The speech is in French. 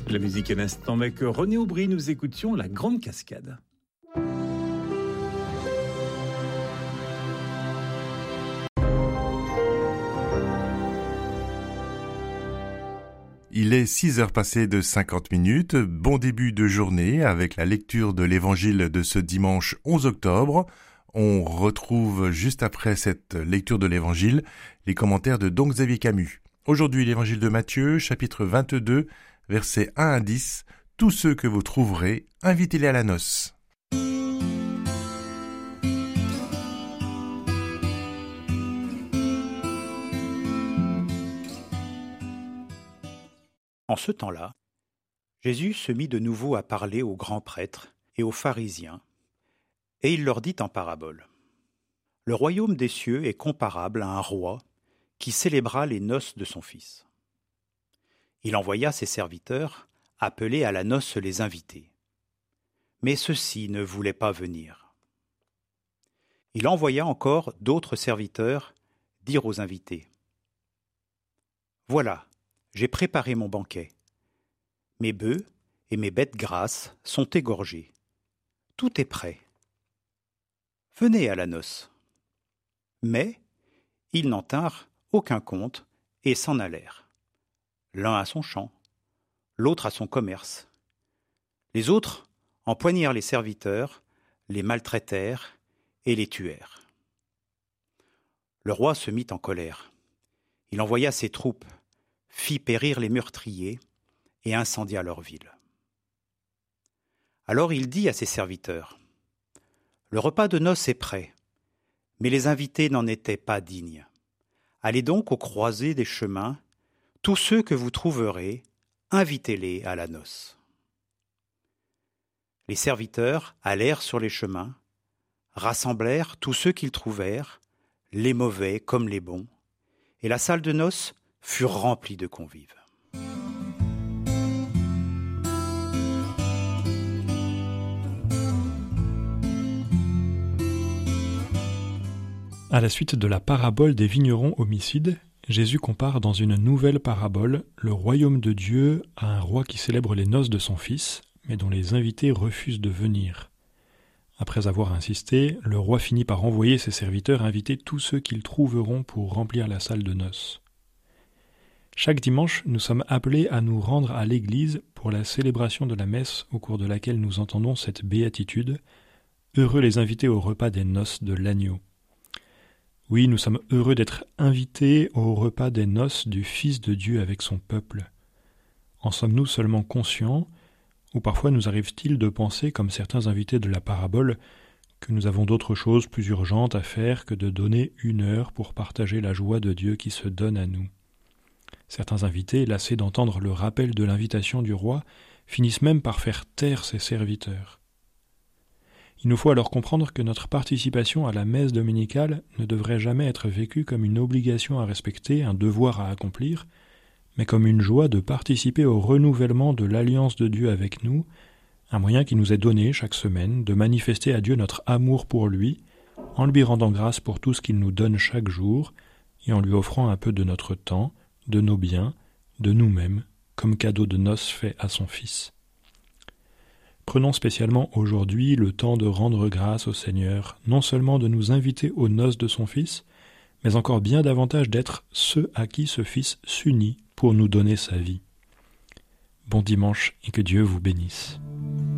La musique un instant avec René Aubry, nous écoutions La Grande Cascade. Il est 6h passées de 50 minutes. Bon début de journée avec la lecture de l'évangile de ce dimanche 11 octobre. On retrouve juste après cette lecture de l'évangile les commentaires de Don Xavier Camus. Aujourd'hui, l'évangile de Matthieu, chapitre 22, versets 1 à 10. Tous ceux que vous trouverez, invitez-les à la noce. En ce temps-là, Jésus se mit de nouveau à parler aux grands prêtres et aux pharisiens, et il leur dit en parabole. Le royaume des cieux est comparable à un roi qui célébra les noces de son fils. Il envoya ses serviteurs appeler à la noce les invités. Mais ceux-ci ne voulaient pas venir. Il envoya encore d'autres serviteurs dire aux invités. Voilà, j'ai préparé mon banquet. Mes bœufs et mes bêtes grasses sont égorgés. Tout est prêt. Venez à la noce. Mais ils n'en tinrent aucun compte et s'en allèrent. L'un à son champ, l'autre à son commerce. Les autres empoignèrent les serviteurs, les maltraitèrent et les tuèrent. Le roi se mit en colère. Il envoya ses troupes, fit périr les meurtriers et incendia leur ville. Alors il dit à ses serviteurs, « Le repas de noces est prêt, mais les invités n'en étaient pas dignes. Allez donc aux croisées des chemins, tous ceux que vous trouverez, invitez-les à la noce. » Les serviteurs allèrent sur les chemins, rassemblèrent tous ceux qu'ils trouvèrent, les mauvais comme les bons, et la salle de noces fut remplie de convives. À la suite de la parabole des vignerons homicides, Jésus compare dans une nouvelle parabole le royaume de Dieu à un roi qui célèbre les noces de son fils, mais dont les invités refusent de venir. Après avoir insisté, le roi finit par envoyer ses serviteurs inviter tous ceux qu'ils trouveront pour remplir la salle de noces. Chaque dimanche, nous sommes appelés à nous rendre à l'église pour la célébration de la messe au cours de laquelle nous entendons cette béatitude « Heureux les invités au repas des noces de l'agneau ». Oui, nous sommes heureux d'être invités au repas des noces du Fils de Dieu avec son peuple. En sommes-nous seulement conscients, ou parfois nous arrive-t-il de penser, comme certains invités de la parabole, que nous avons d'autres choses plus urgentes à faire que de donner 1 heure pour partager la joie de Dieu qui se donne à nous. Certains invités, lassés d'entendre le rappel de l'invitation du roi, finissent même par faire taire ses serviteurs. Il nous faut alors comprendre que notre participation à la messe dominicale ne devrait jamais être vécue comme une obligation à respecter, un devoir à accomplir, mais comme une joie de participer au renouvellement de l'alliance de Dieu avec nous, un moyen qui nous est donné chaque semaine de manifester à Dieu notre amour pour lui, en lui rendant grâce pour tout ce qu'il nous donne chaque jour, et en lui offrant un peu de notre temps, de nos biens, de nous-mêmes, comme cadeau de noces fait à son Fils. Prenons spécialement aujourd'hui le temps de rendre grâce au Seigneur, non seulement de nous inviter aux noces de son Fils, mais encore bien davantage d'être ceux à qui ce Fils s'unit pour nous donner sa vie. Bon dimanche et que Dieu vous bénisse.